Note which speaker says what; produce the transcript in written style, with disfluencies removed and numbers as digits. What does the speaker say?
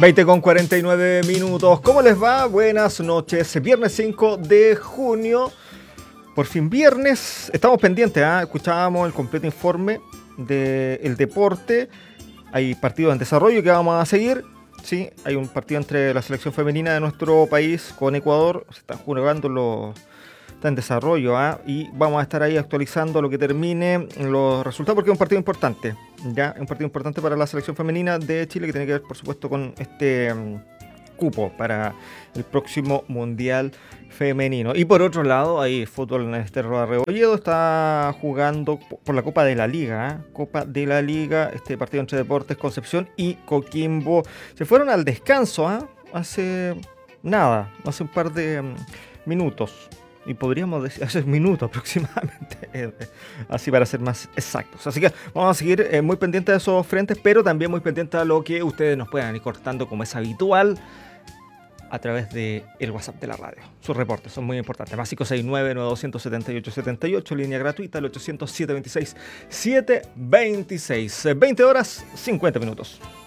Speaker 1: 20:49. ¿Cómo les va? Buenas noches. Viernes 5 de junio. Por fin viernes. Estamos pendientes, escuchábamos el completo informe del deporte. Hay partidos en desarrollo que vamos a seguir. Sí, hay un partido entre la selección femenina de nuestro país con Ecuador. Se están jugando está en desarrollo, y vamos a estar ahí actualizando lo que termine los resultados, porque es un partido importante, un partido importante para la selección femenina de Chile, que tiene que ver, por supuesto, con este cupo para el próximo Mundial Femenino. Y por otro lado, hay fútbol en Esteban Rebolledo, está jugando por la Copa de la Liga, Copa de la Liga, este partido entre Deportes Concepción y Coquimbo. Se fueron al descanso, hace un par de minutos. Y podríamos decir hace un minuto aproximadamente, así para ser más exactos. Así que vamos a seguir muy pendientes de esos frentes, pero también muy pendientes a lo que ustedes nos puedan ir cortando, como es habitual, a través del WhatsApp de la radio. Sus reportes son muy importantes. Más 569-9278-78, línea gratuita, el 800-726-726. 20 horas, 50 minutos.